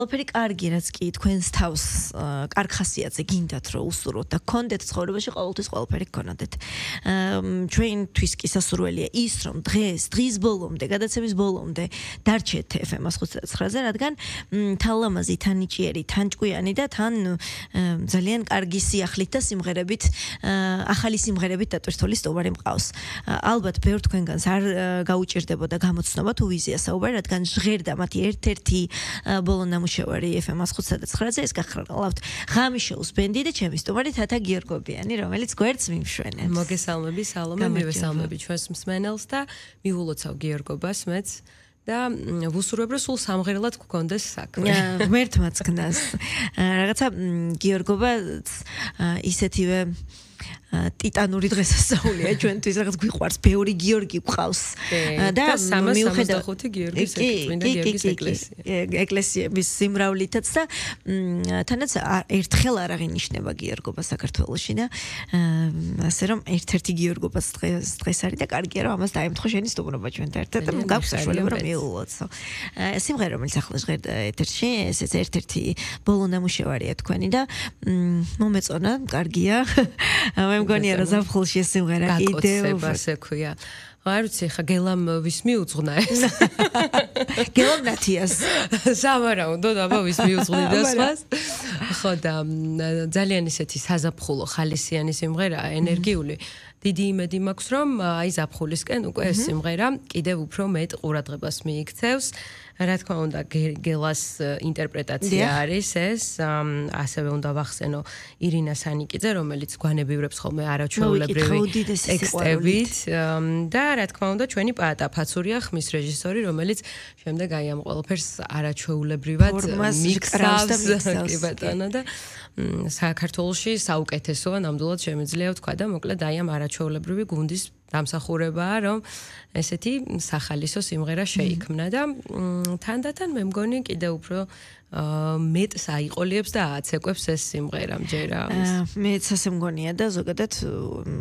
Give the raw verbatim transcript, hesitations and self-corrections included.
ყველაფერი კარგი, რაც კი თქვენს თავს კარგ ხასიათზე გინდათ რომ უსურვოთ და გქონდეთ ცხოვრებაში ყოველთვის ყველაფერი გქონოდეთ. ჩვენთვის კი სასურველია ის რომ დღეს, დღის ბოლომდე, გადაცემის ბოლომდე დარჩეთ ეფ ემ ოცდაოთხ ცხრაზე, რადგან თალამაზი, თან ნიჭიერი, თან ჭკვიანი და თან ძალიან კარგი სიახლით და სიმღერებით, ახალი სიმღერებით დატვირთული სტუმარი მყავს. ალბათ ბევრ თქვენგანს არ გაუჭირდებოდა გამოცნობა თუ ვიზია საუბარი, რადგან ჟღერდა მათი ერთ-ერთი ბოლო ნამუშევარი ეფ ემ ოცდაოთხ ცხრაზე, ეს გახლავთ ღამის შოუს ბენდი და ჩემი სტუმარი თათა გიორგობიანი, რომელიც გვერდს მიმშვენებს. მოგესალმები, სალომე, მივესალმები ჩვენს მსმენელს და მიულოცავ გიორგობას მეც და ვუსურვებ რომ სულ სამღერლად გქონდეს საქმე. ღმერთმაც გნას. რაღაცა გიორგობა ისეთივე ტიტანური დღესასწაულია ჩვენთვის, რაღაც გვიყვარს, ბევრი გიორგი გვყავს და მიუხედავად გიორგის წმინდა გიორგის ეკლესია. ეკლესიების სიმრავლითაც და თანაც ერთხელ არ აღინიშნება გიორგობა საქართველოში და ასე რომ ერთ-ერთი გიორგობას დღეს დღეს არის და კარგია რომ ამას დაემთხო შენი სტუმრობა ჩვენთან ერთად და გაქვს საშუალება რომ მიულოცო. სიმღერა რომელიც ახლა ჟღერდა ეთერში, ესეც ერთ-ერთი ბოლო ნამუშევარია თქვენი და მომეწონა, კარგია. მე მგონია რომ ზაფხულში ეს სიმღერა კიდევ გაკოცებას ექვია. არ ვიცი ხა გელამ ვის მიუძღვნა ეს. გელამ ნათიას. სავარაუდოდ აბა ვის მიუძღვნა სხვას. ხო და ძალიან ისეთი საზაფხულო ხალისიანი სიმღერაა, ენერგიული. დიდი იმედი მაქვს რომ აი ზაფხულისკენ უკვე ეს სიმღერა კიდევ უფრო მეტ ყურადღებას მიიქცევს. რა თქმა უნდა გელას ინტერპრეტაცია არის ეს, ასევე უნდა ვახსენო ირინა სანიკიძე, რომელიც გვანებივრებს ხოლმე არაჩვეულებრივი ტექსტებით და რა თქმა უნდა ჩვენი პაატა ფაცურია, ხმის რეჟისორი, რომელიც შემდეგ აი ამ ყველაფერს არაჩვეულებრივად მიქსავს კი ბატონო და საქართველოში საუკეთესოა ნამდვილად შემიძლია ვთქვა და მოკლედ აი ამ არაჩვეულებრივი გუნდის დამსახურებაა რომ ესეთი სახალისო სიმღერა შეიქმნა და თანდათან მე მგონი კიდევ უფრო მეტს აიყოლიებს და აცეკვებს ეს სიმღერა მჯერა. მეც ასე მგონია და ზოგადად